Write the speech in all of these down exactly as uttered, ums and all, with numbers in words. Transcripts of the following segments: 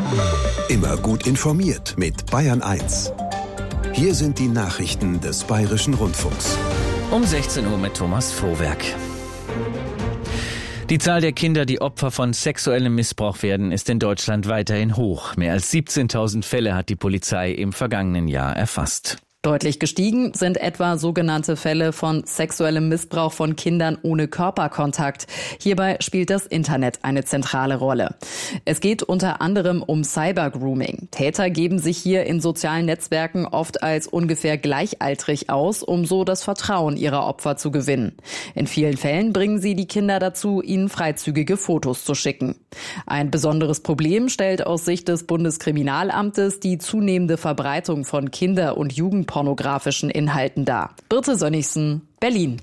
Immer gut informiert mit Bayern eins. Hier sind die Nachrichten des Bayerischen Rundfunks. Um sechzehn Uhr mit Thomas Frohwerk. Die Zahl der Kinder, die Opfer von sexuellem Missbrauch werden, ist in Deutschland weiterhin hoch. Mehr als siebzehntausend Fälle hat die Polizei im vergangenen Jahr erfasst. Deutlich gestiegen sind etwa sogenannte Fälle von sexuellem Missbrauch von Kindern ohne Körperkontakt. Hierbei spielt das Internet eine zentrale Rolle. Es geht unter anderem um Cybergrooming. Täter geben sich hier in sozialen Netzwerken oft als ungefähr gleichaltrig aus, um so das Vertrauen ihrer Opfer zu gewinnen. In vielen Fällen bringen sie die Kinder dazu, ihnen freizügige Fotos zu schicken. Ein besonderes Problem stellt aus Sicht des Bundeskriminalamtes die zunehmende Verbreitung von Kinder- und Jugendpornografie pornografischen Inhalten dar. Birte Sönnigsen, Berlin.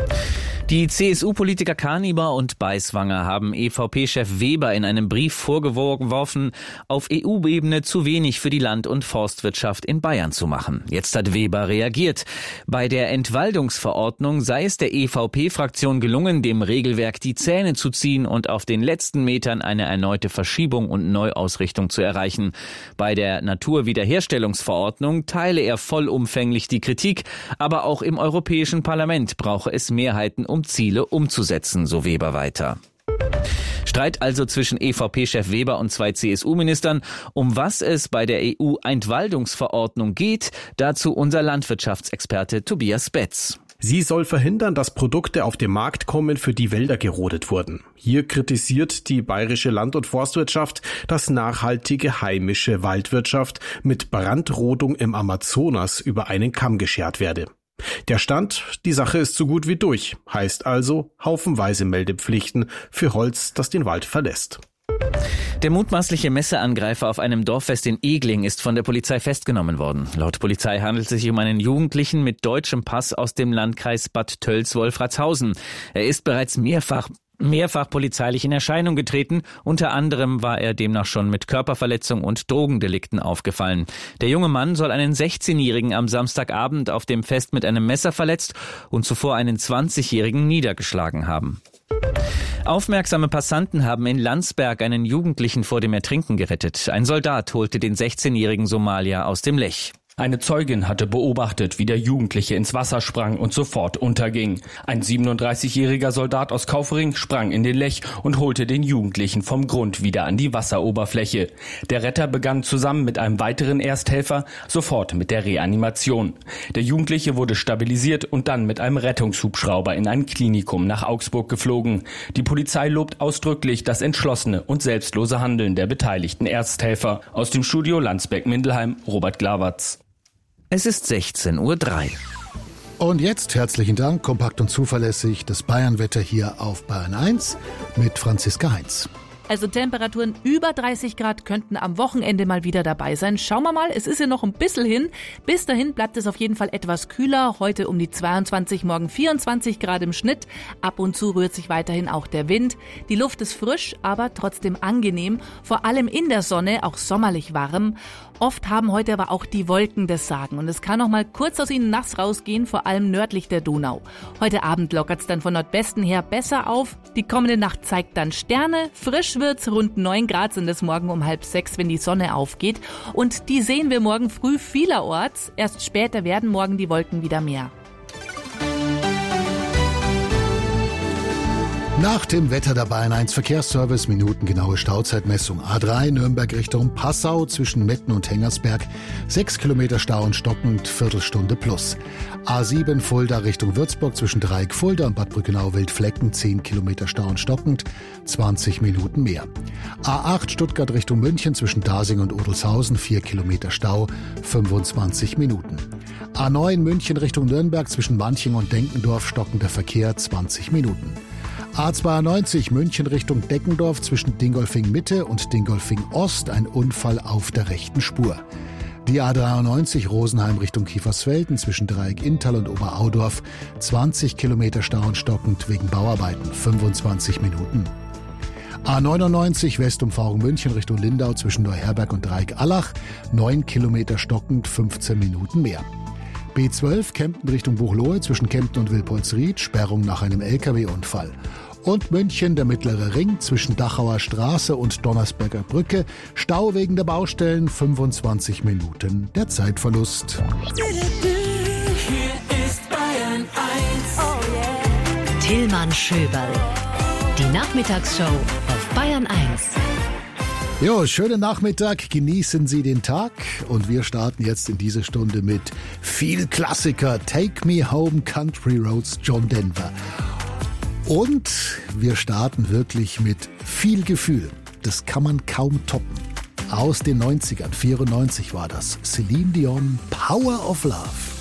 Die C S U-Politiker Karniber und Beiswanger haben E V P-Chef Weber in einem Brief vorgeworfen, auf E U-Ebene zu wenig für die Land- und Forstwirtschaft in Bayern zu machen. Jetzt hat Weber reagiert. Bei der Entwaldungsverordnung sei es der E V P-Fraktion gelungen, dem Regelwerk die Zähne zu ziehen und auf den letzten Metern eine erneute Verschiebung und Neuausrichtung zu erreichen. Bei der Naturwiederherstellungsverordnung teile er vollumfänglich die Kritik, aber auch im Europäischen Parlament brauche es Mehrheiten, um Ziele umzusetzen, so Weber weiter. Streit also zwischen E V P-Chef Weber und zwei C S U-Ministern. Um was es bei der E U-Entwaldungsverordnung geht, dazu unser Landwirtschaftsexperte Tobias Betz. Sie soll verhindern, dass Produkte auf den Markt kommen, für die Wälder gerodet wurden. Hier kritisiert die bayerische Land- und Forstwirtschaft, dass nachhaltige heimische Waldwirtschaft mit Brandrodung im Amazonas über einen Kamm geschert werde. Der Stand, die Sache ist so gut wie durch, heißt also haufenweise Meldepflichten für Holz, das den Wald verlässt. Der mutmaßliche Messerangreifer auf einem Dorffest in Egling ist von der Polizei festgenommen worden. Laut Polizei handelt es sich um einen Jugendlichen mit deutschem Pass aus dem Landkreis Bad Tölz-Wolfratshausen. Er ist bereits mehrfach mehrfach polizeilich in Erscheinung getreten. Unter anderem war er demnach schon mit Körperverletzung und Drogendelikten aufgefallen. Der junge Mann soll einen sechzehnjährigen am Samstagabend auf dem Fest mit einem Messer verletzt und zuvor einen zwanzigjährigen niedergeschlagen haben. Aufmerksame Passanten haben in Landsberg einen Jugendlichen vor dem Ertrinken gerettet. Ein Soldat holte den sechzehnjährigen Somalier aus dem Lech. Eine Zeugin hatte beobachtet, wie der Jugendliche ins Wasser sprang und sofort unterging. Ein siebenunddreißigjähriger Soldat aus Kaufering sprang in den Lech und holte den Jugendlichen vom Grund wieder an die Wasseroberfläche. Der Retter begann zusammen mit einem weiteren Ersthelfer sofort mit der Reanimation. Der Jugendliche wurde stabilisiert und dann mit einem Rettungshubschrauber in ein Klinikum nach Augsburg geflogen. Die Polizei lobt ausdrücklich das entschlossene und selbstlose Handeln der beteiligten Ersthelfer. Aus dem Studio Landsberg-Mindelheim, Robert Glawartz. Es ist sechzehn Uhr drei. Und jetzt herzlichen Dank, kompakt und zuverlässig, das Bayernwetter hier auf Bayern eins mit Franziska Heinz. Also Temperaturen über dreißig Grad könnten am Wochenende mal wieder dabei sein. Schauen wir mal, es ist ja noch ein bisschen hin. Bis dahin bleibt es auf jeden Fall etwas kühler. Heute um die zweiundzwanzig, morgen vierundzwanzig Grad im Schnitt. Ab und zu rührt sich weiterhin auch der Wind. Die Luft ist frisch, aber trotzdem angenehm. Vor allem in der Sonne, auch sommerlich warm. Oft haben heute aber auch die Wolken das Sagen und es kann noch mal kurz aus ihnen nass rausgehen, vor allem nördlich der Donau. Heute Abend lockert es dann von Nordwesten her besser auf. Die kommende Nacht zeigt dann Sterne. Frisch wird's, rund neun Grad sind es morgen um halb sechs, wenn die Sonne aufgeht. Und die sehen wir morgen früh vielerorts. Erst später werden morgen die Wolken wieder mehr. Nach dem Wetter der Bayern eins Verkehrsservice, minutengenaue Stauzeitmessung. A drei Nürnberg Richtung Passau zwischen Metten und Hengersberg, sechs Kilometer Stau und stockend, Viertelstunde plus. A sieben Fulda Richtung Würzburg zwischen Dreieck Fulda und Bad Brückenau-Wildflecken, zehn Kilometer Stau und stockend, zwanzig Minuten mehr. A acht Stuttgart Richtung München zwischen Dasing und Odelshausen, vier Kilometer Stau, fünfundzwanzig Minuten. A neun München Richtung Nürnberg zwischen Manching und Denkendorf, stockender Verkehr, zwanzig Minuten. A zweiundneunzig München Richtung Deckendorf zwischen Dingolfing Mitte und Dingolfing Ost, ein Unfall auf der rechten Spur. Die A dreiundneunzig Rosenheim Richtung Kiefersfelden zwischen Dreieck Inntal und Oberaudorf, zwanzig Kilometer Stau und stockend wegen Bauarbeiten, fünfundzwanzig Minuten. A neunundneunzig Westumfahrung München Richtung Lindau zwischen Neuherberg und Dreieck Allach, neun Kilometer stockend, fünfzehn Minuten mehr. B zwölf Kempten Richtung Buchloe zwischen Kempten und Wilpolsried, Sperrung nach einem L K W-Unfall. Und München, der Mittlere Ring zwischen Dachauer Straße und Donnersberger Brücke. Stau wegen der Baustellen, fünfundzwanzig Minuten der Zeitverlust. Hier ist Bayern eins. Oh yeah. Tillmann Schöberl. Die Nachmittagsshow auf Bayern eins. Jo, schönen Nachmittag, genießen Sie den Tag und wir starten jetzt in diese Stunde mit viel Klassiker. Take Me Home, Country Roads, John Denver. Und wir starten wirklich mit viel Gefühl. Das kann man kaum toppen. Aus den neunzigern, vierundneunzig war das. Celine Dion, Power of Love.